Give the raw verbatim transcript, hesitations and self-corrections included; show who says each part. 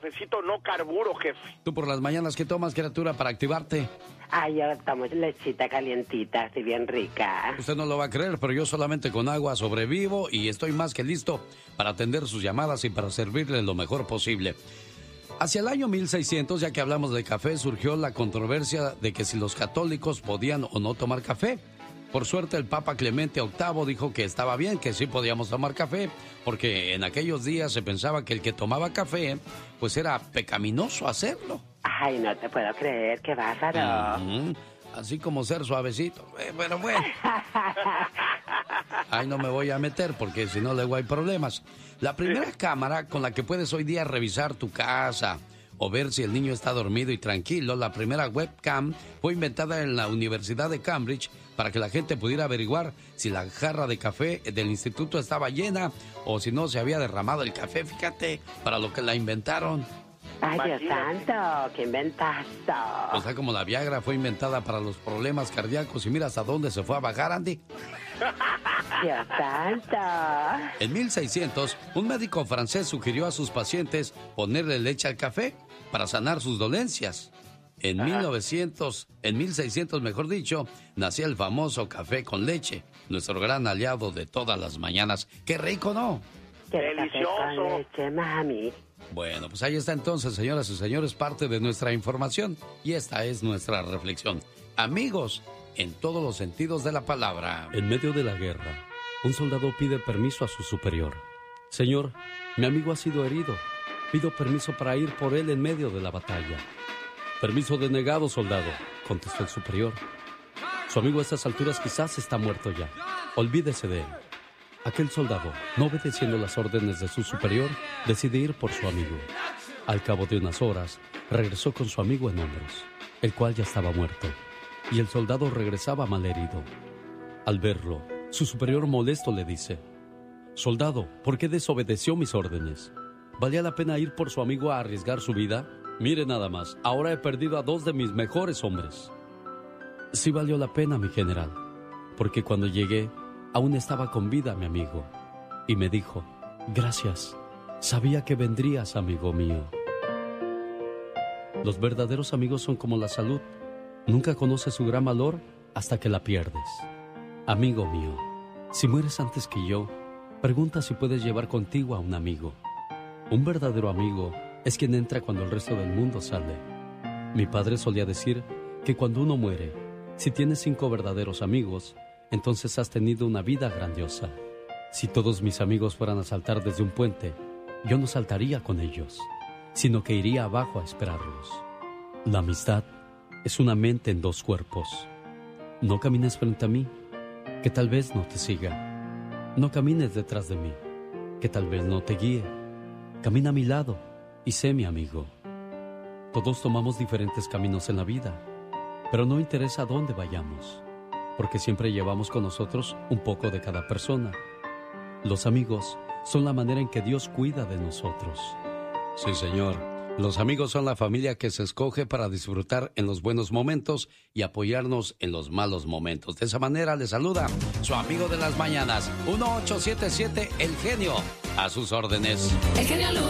Speaker 1: cafecito no carburo, jefe.
Speaker 2: ¿Tú por las mañanas qué tomas, criatura, para activarte?
Speaker 3: Ay, yo tomo lechita calientita, así bien rica.
Speaker 2: Usted no lo va a creer, pero yo solamente con agua sobrevivo y estoy más que listo para atender sus llamadas y para servirle lo mejor posible. Hacia el año mil seiscientos, ya que hablamos de café, surgió la controversia de que si los católicos podían o no tomar café. Por suerte, el Papa Clemente octavo dijo que estaba bien, que sí podíamos tomar café, porque en aquellos días se pensaba que el que tomaba café, pues era pecaminoso hacerlo.
Speaker 3: Ay, no te puedo creer, qué bárbaro.
Speaker 2: Uh-huh. Así como ser suavecito. Eh, pero bueno. Ay, no me voy a meter porque si no luego hay problemas. La primera cámara con la que puedes hoy día revisar tu casa o ver si el niño está dormido y tranquilo, la primera webcam fue inventada en la Universidad de Cambridge para que la gente pudiera averiguar si la jarra de café del instituto estaba llena o si no se había derramado el café. Fíjate, para lo que la inventaron.
Speaker 3: Ay, Dios santo, qué inventazo.
Speaker 2: O sea, como la Viagra fue inventada para los problemas cardíacos y mira hasta dónde se fue a bajar, Andy.
Speaker 3: Dios santo.
Speaker 2: En mil seiscientos, un médico francés sugirió a sus pacientes ponerle leche al café para sanar sus dolencias. En Ajá. mil novecientos, en mil seiscientos, mejor dicho, nació el famoso café con leche, nuestro gran aliado de todas las mañanas. ¡Qué rico, no!
Speaker 3: ¡Qué delicioso! Café con leche, mami.
Speaker 2: Bueno, pues ahí está entonces, señoras y señores, parte de nuestra información. Y esta es nuestra reflexión. Amigos, en todos los sentidos de la palabra.
Speaker 4: En medio de la guerra, un soldado pide permiso a su superior. Señor, mi amigo ha sido herido. Pido permiso para ir por él en medio de la batalla. Permiso denegado, soldado, contestó el superior. Su amigo a estas alturas quizás está muerto ya. Olvídese de él. Aquel soldado, no obedeciendo las órdenes de su superior, decide ir por su amigo. Al cabo de unas horas, regresó con su amigo en hombros, el cual ya estaba muerto, y el soldado regresaba malherido. Al verlo, su superior molesto le dice: «Soldado, ¿por qué desobedeció mis órdenes? ¿Valía la pena ir por su amigo a arriesgar su vida? Mire nada más, ahora he perdido a dos de mis mejores hombres». «Sí valió la pena, mi general, porque cuando llegué, aún estaba con vida mi amigo, y me dijo: gracias, sabía que vendrías, amigo mío». Los verdaderos amigos son como la salud. Nunca conoces su gran valor hasta que la pierdes. Amigo mío, si mueres antes que yo, pregunta si puedes llevar contigo a un amigo. Un verdadero amigo es quien entra cuando el resto del mundo sale. Mi padre solía decir que cuando uno muere, si tienes cinco verdaderos amigos, entonces has tenido una vida grandiosa. Si todos mis amigos fueran a saltar desde un puente, yo no saltaría con ellos, sino que iría abajo a esperarlos. La amistad es una mente en dos cuerpos. No camines frente a mí, que tal vez no te siga. No camines detrás de mí, que tal vez no te guíe. Camina a mi lado y sé mi amigo. Todos tomamos diferentes caminos en la vida, pero no interesa dónde vayamos, porque siempre llevamos con nosotros un poco de cada persona. Los amigos son la manera en que Dios cuida de nosotros.
Speaker 2: Sí, señor. Los amigos son la familia que se escoge para disfrutar en los buenos momentos y apoyarnos en los malos momentos. De esa manera le saluda su amigo de las mañanas, uno ocho siete siete El Genio, a sus órdenes.
Speaker 5: El genio